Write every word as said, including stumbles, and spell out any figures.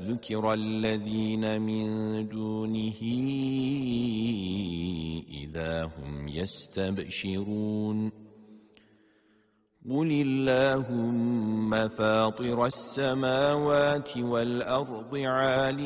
ذكر الذين من دونه إذا هم يستبشرون قل اللهم فاطر السماوات والأرض عالم